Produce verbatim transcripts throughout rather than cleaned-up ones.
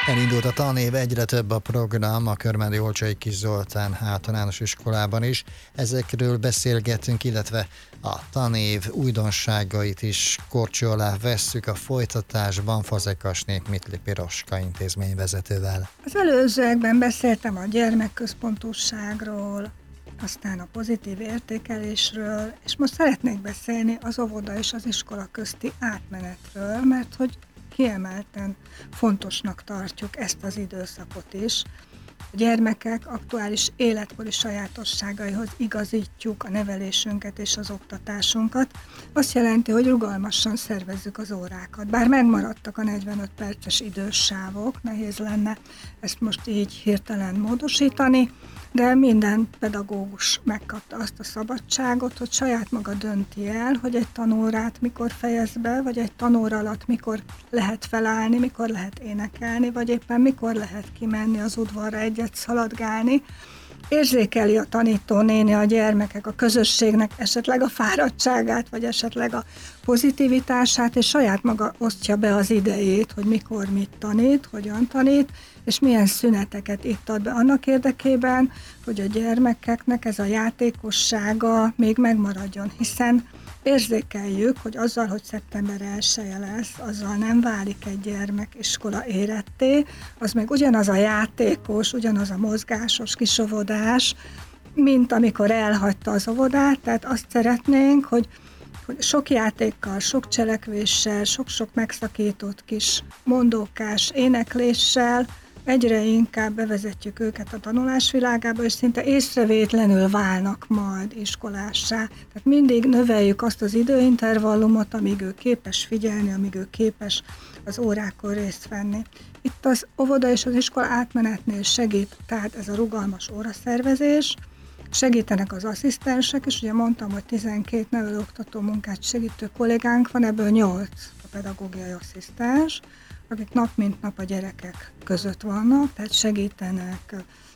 Elindult a tanév, egyre több a program a Körmendi Olcsai Kis Zoltán általános iskolában is. Ezekről beszélgetünk, illetve a tanév újdonságait is korcső alá vesszük a folytatásban Fazekasné Mitli Piroska intézményvezetővel. Az előzőekben beszéltem a gyermekközpontúságról, aztán a pozitív értékelésről, és most szeretnék beszélni az óvoda és az iskola közti átmenetről, mert hogy kiemelten fontosnak tartjuk ezt az időszakot is. A gyermekek aktuális életkori sajátosságaihoz igazítjuk a nevelésünket és az oktatásunkat. Azt jelenti, hogy rugalmasan szervezzük az órákat. Bár megmaradtak a negyvenöt perces idősávok, nehéz lenne ezt most így hirtelen módosítani, de minden pedagógus megkapta azt a szabadságot, hogy saját maga dönti el, hogy egy tanórát mikor fejez be, vagy egy tanóra alatt mikor lehet felállni, mikor lehet énekelni, vagy éppen mikor lehet kimenni az udvarra egyet szaladgálni. Érzékeli a tanítónéni a gyermekek a közösségnek esetleg a fáradtságát, vagy esetleg a pozitivitását, és saját maga osztja be az idejét, hogy mikor mit tanít, hogyan tanít, és milyen szüneteket itt ad be annak érdekében, hogy a gyermekeknek ez a játékossága még megmaradjon, hiszen érzékeljük, hogy azzal, hogy szeptember elseje lesz, azzal nem válik egy gyermek iskola éretté, az még ugyanaz a játékos, ugyanaz a mozgásos kisovodás, mint amikor elhagyta az óvodát, tehát azt szeretnénk, hogy hogy sok játékkal, sok cselekvéssel, sok-sok megszakított kis mondókás énekléssel egyre inkább bevezetjük őket a tanulás világába, és szinte észrevétlenül válnak majd iskolássá. Tehát mindig növeljük azt az időintervallumot, amíg ő képes figyelni, amíg ő képes az órákon részt venni. Itt az óvoda és az iskola átmenetnél segít, tehát ez a rugalmas óraszervezés, segítenek az asszisztensek, és ugye mondtam, hogy tizenkét nevelőoktató munkát segítő kollégánk van, ebből nyolc a pedagógiai asszisztens, akik nap mint nap a gyerekek között vannak, tehát segítenek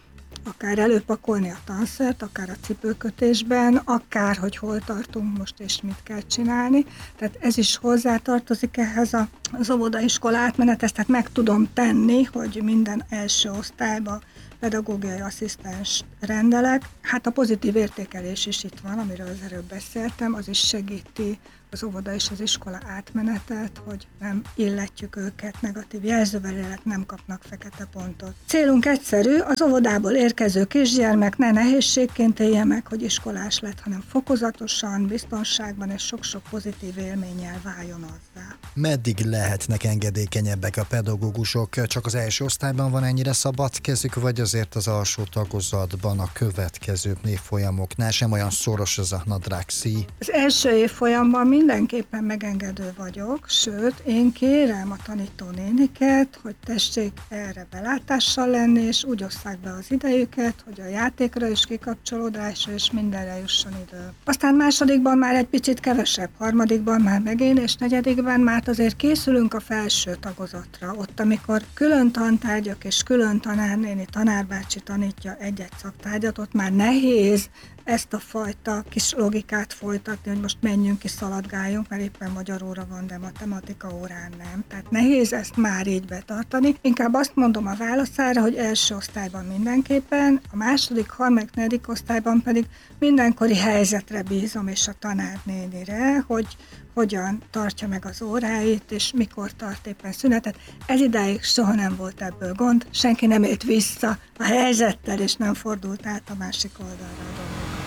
akár előpakolni a tanszert, akár a cipőkötésben, akár, hogy hol tartunk most és mit kell csinálni. Tehát ez is hozzátartozik ehhez a, az óvodaiskola átmenethez, tehát meg tudom tenni, hogy minden első osztályba pedagógiai asszisztens rendelek. Hát a pozitív értékelés is itt van, amiről az előbb beszéltem, az is segíti az óvoda és az iskola átmenetet, hogy nem illetjük őket negatív jelzővel, nem kapnak fekete pontot. Célunk egyszerű, az óvodából érkező kisgyermek ne nehézségként élje meg, hogy iskolás lett, hanem fokozatosan, biztonságban és sok-sok pozitív élménnyel váljon azzá. Meddig lehetnek engedékenyebbek a pedagógusok? Csak az első osztályban van ennyire szabad kezük, vagy azért az alsó tagozatban a következő évfolyamoknál sem olyan szoros ez a nadrágszíj? Az első évfolyamban mindenképpen megengedő vagyok, sőt, én kérem a tanítónéniket, hogy tessék erre belátással lenni, és úgy osszák be az idejüket, hogy a játékra is, kikapcsolódásra és mindenre jusson idő. Aztán másodikban már egy picit kevesebb, harmadikban már megint, és negyedikben már azért készülünk a felső tagozatra, ott amikor külön tantárgyak és külön tanárnéni, tanárbácsi tanítja egy-egy szaktárgyat, ott már nehéz ezt a fajta kis logikát folytatni, hogy most menjünk és szaladgáljunk, mert éppen magyar óra van, de matematika órán nem. Tehát nehéz ezt már így betartani. Inkább azt mondom a válaszára, hogy első osztályban mindenképpen, a második, harmadik, negyedik osztályban pedig mindenkori helyzetre bízom, és a tanárnénire, hogy hogyan tartja meg az óráit, és mikor tart éppen szünetet. Ez idáig soha nem volt ebből gond, senki nem élt vissza a helyzettel, és nem fordult át a másik oldalra a dolog.